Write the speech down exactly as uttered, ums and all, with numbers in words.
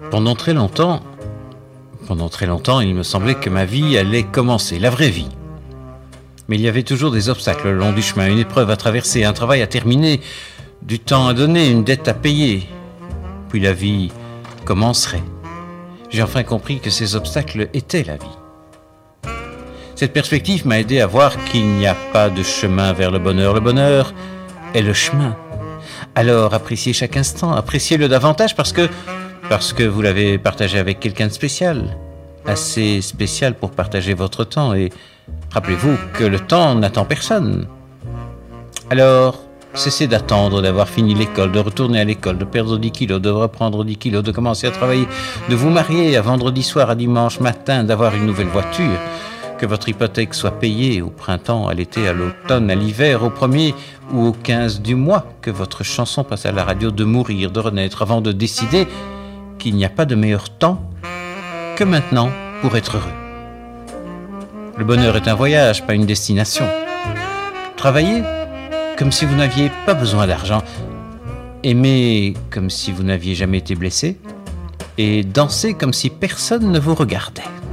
Pendant très longtemps, pendant très longtemps, il me semblait que ma vie allait commencer, la vraie vie. Mais il y avait toujours des obstacles le long du chemin, une épreuve à traverser, un travail à terminer, du temps à donner, une dette à payer. Puis la vie commencerait. J'ai enfin compris que ces obstacles étaient la vie. Cette perspective m'a aidé à voir qu'il n'y a pas de chemin vers le bonheur. Le bonheur est le chemin. Alors appréciez chaque instant, appréciez-le davantage parce que, parce que vous l'avez partagé avec quelqu'un de spécial, assez spécial pour partager votre temps. Et rappelez-vous que le temps n'attend personne. Alors, cessez d'attendre d'avoir fini l'école, de retourner à l'école, de perdre dix kilos, de reprendre dix kilos, de commencer à travailler, de vous marier à vendredi soir, à dimanche matin, d'avoir une nouvelle voiture, que votre hypothèque soit payée au printemps, à l'été, à l'automne, à l'hiver, au premier ou au quinze du mois, que votre chanson passe à la radio, de mourir, de renaître, avant de décider qu'il n'y a pas de meilleur temps que maintenant pour être heureux. Le bonheur est un voyage, pas une destination. Travaillez comme si vous n'aviez pas besoin d'argent. Aimez comme si vous n'aviez jamais été blessé. Et dansez comme si personne ne vous regardait.